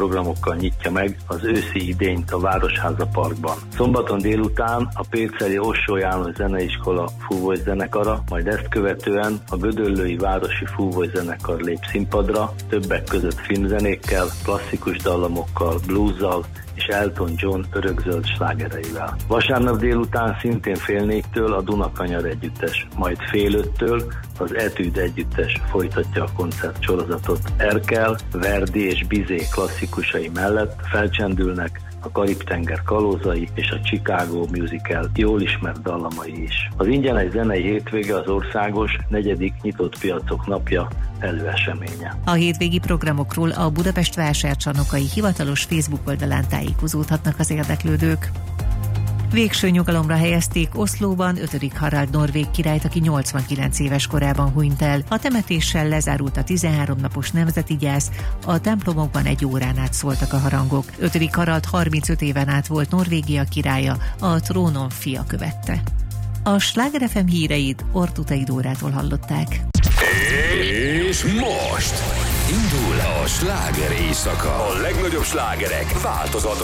programokkal nyitja meg az őszi idényt a Városháza Parkban. Szombaton délután a Péceli Ossó János Zeneiskola fúvózenekara, majd ezt követően a Gödöllői Városi Fúvózenekar lép színpadra, többek között filmzenékkel, klasszikus dallamokkal, bluezzal és Elton John örökzöld slágereivel. Vasárnap délután szintén 4:30 a Dunakanyar együttes, majd 4:30 az Etűd együttes folytatja a koncertsorozatot. Erkel, Verdi és Bizet klasszikusai mellett felcsendülnek a Karib-tenger kalózai és a Chicago musical jól ismert dallamai is. Az ingyenes zenei hétvége az országos 4. nyitott piacok napja előeseménye. A hétvégi programokról a Budapest vásárcsarnokai hivatalos Facebook oldalán tájékozódhatnak az érdeklődők. Végső nyugalomra helyezték Oszlóban 5. Harald norvég királyt, aki 89 éves korában hunyt el. A temetéssel lezárult a 13 napos nemzeti gyász, a templomokban 1 órán át szóltak a harangok. 5. Harald 35 éven át volt Norvégia királya, a trónon fia követte. A Sláger FM híreit Ortutai Dórától hallották. És most indul a sláger éjszaka. A legnagyobb slágerek változatos